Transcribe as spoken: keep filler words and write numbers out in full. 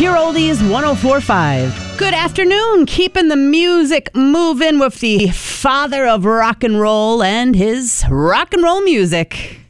Pure Oldies one oh four point five. Good afternoon. Keeping the music moving with the father of rock and roll and his rock and roll music.